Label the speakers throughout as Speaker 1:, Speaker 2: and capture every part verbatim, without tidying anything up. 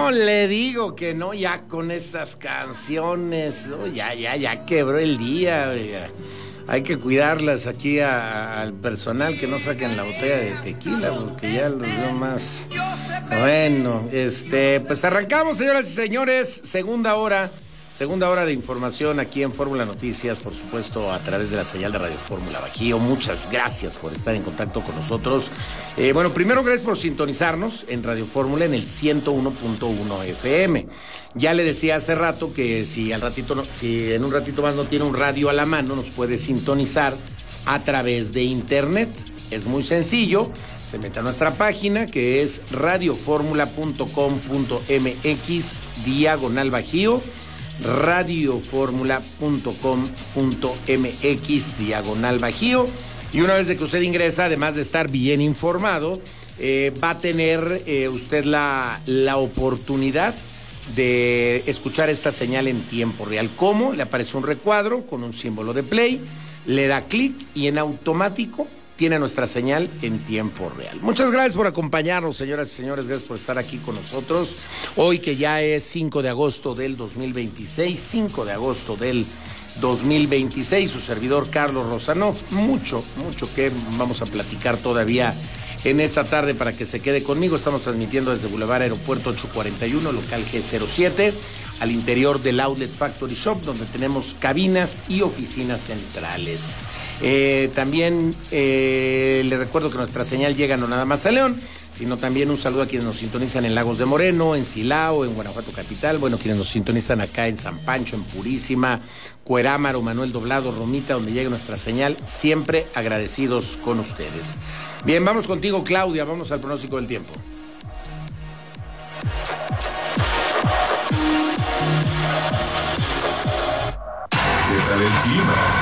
Speaker 1: No, le digo que no, ya con esas canciones, ¿no? ya, ya, ya quebró el día, oiga. Hay que cuidarlas aquí a, al personal, que no saquen la botella de tequila, porque ya los veo más. Bueno, este, pues arrancamos, señoras y señores, segunda hora, segunda hora de información aquí en Fórmula Noticias, por supuesto, a través de la señal de Radio Fórmula Bajío. Muchas gracias por estar en contacto con nosotros. Eh, bueno, primero, gracias por sintonizarnos en Radio Fórmula en el ciento uno punto uno F M. Ya le decía hace rato que si al ratito, no, si en un ratito más no tiene un radio a la mano, nos puede sintonizar a través de internet. Es muy sencillo. Se mete a nuestra página, que es radioformula punto com punto m x diagonal Bajío. radioformula punto com punto m x diagonal Bajío. Y una vez de que usted ingresa, además de estar bien informado, eh, va a tener eh, usted la, la oportunidad de escuchar esta señal en tiempo real. ¿Cómo? Le aparece un recuadro con un símbolo de play, le da clic y en automático tiene nuestra señal en tiempo real. Muchas gracias por acompañarnos, señoras y señores. Gracias por estar aquí con nosotros. Hoy que ya es cinco de agosto del dos mil veintiséis, cinco de agosto del dos mil veintiséis, su servidor Carlos Rosanov. Mucho, mucho que vamos a platicar todavía en esta tarde para que se quede conmigo. Estamos transmitiendo desde Boulevard Aeropuerto ochocientos cuarenta y uno, local G cero siete, al interior del Outlet Factory Shop, donde tenemos cabinas y oficinas centrales. Eh, también eh, le recuerdo que nuestra señal llega no nada más a León, sino también un saludo a quienes nos sintonizan en Lagos de Moreno, en Silao, en Guanajuato Capital, bueno, quienes nos sintonizan acá en San Pancho, en Purísima, Cuerámaro, Manuel Doblado, Romita, donde llegue nuestra señal, siempre agradecidos con ustedes. Bien, vamos contigo, Claudia, vamos al pronóstico del tiempo.
Speaker 2: ¿Qué tal el clima?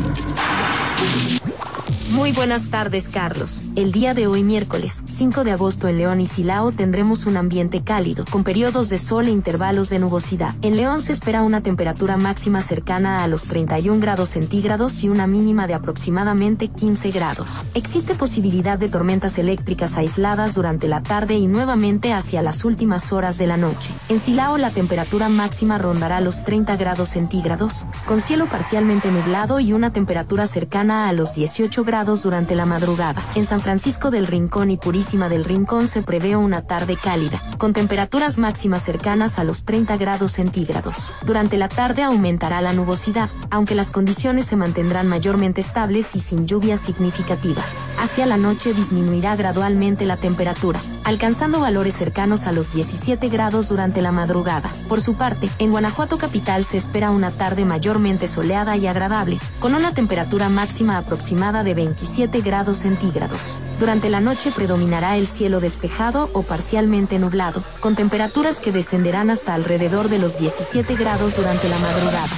Speaker 3: Muy buenas tardes, Carlos. El día de hoy, miércoles cinco de agosto, en León y Silao tendremos un ambiente cálido, con periodos de sol e intervalos de nubosidad. En León se espera una temperatura máxima cercana a los treinta y un grados centígrados y una mínima de aproximadamente quince grados. Existe posibilidad de tormentas eléctricas aisladas durante la tarde y nuevamente hacia las últimas horas de la noche. En Silao la temperatura máxima rondará los treinta grados centígrados, con cielo parcialmente nublado y una temperatura cercana a los dieciocho grados durante la madrugada. En San Francisco del Rincón y Purísima del Rincón se prevé una tarde cálida, con temperaturas máximas cercanas a los treinta grados centígrados. Durante la tarde aumentará la nubosidad, aunque las condiciones se mantendrán mayormente estables y sin lluvias significativas. Hacia la noche disminuirá gradualmente la temperatura, alcanzando valores cercanos a los diecisiete grados durante la madrugada. Por su parte, en Guanajuato Capital se espera una tarde mayormente soleada y agradable, con una temperatura máxima aproximada de veintisiete grados centígrados. Durante la noche predominará el cielo despejado o parcialmente nublado, con temperaturas que descenderán hasta alrededor de los diecisiete grados durante la madrugada.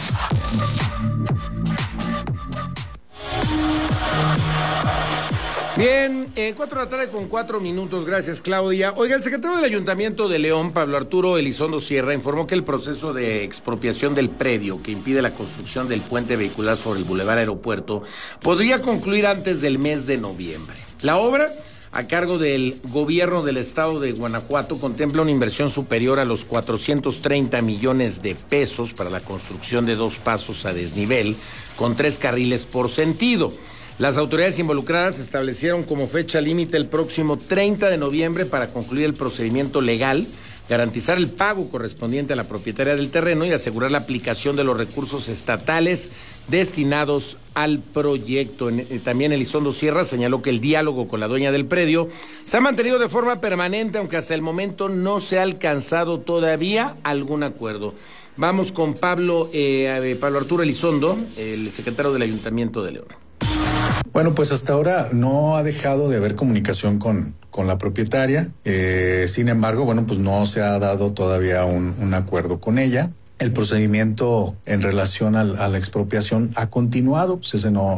Speaker 1: Bien, eh, cuatro de la tarde con cuatro minutos, gracias, Claudia. Oiga, el secretario del Ayuntamiento de León, Pablo Arturo Elizondo Sierra, informó que el proceso de expropiación del predio que impide la construcción del puente vehicular sobre el Boulevard Aeropuerto podría concluir antes del mes de noviembre. La obra, a cargo del gobierno del estado de Guanajuato, contempla una inversión superior a los cuatrocientos treinta millones de pesos para la construcción de dos pasos a desnivel con tres carriles por sentido. Las autoridades involucradas establecieron como fecha límite el próximo treinta de noviembre para concluir el procedimiento legal, garantizar el pago correspondiente a la propietaria del terreno y asegurar la aplicación de los recursos estatales destinados al proyecto. También Elizondo Sierra señaló que el diálogo con la dueña del predio se ha mantenido de forma permanente, aunque hasta el momento no se ha alcanzado todavía algún acuerdo. Vamos con Pablo, eh, Pablo Arturo Elizondo, el secretario del Ayuntamiento de León.
Speaker 4: Bueno, pues hasta ahora no ha dejado de haber comunicación con, con la propietaria. Eh, sin embargo, bueno, pues no se ha dado todavía un, un acuerdo con ella. El procedimiento en relación al, a la expropiación ha continuado, pues ese no,